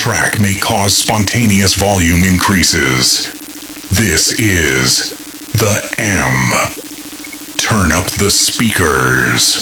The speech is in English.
track may cause spontaneous volume increases. This is the M. Turn up the speakers.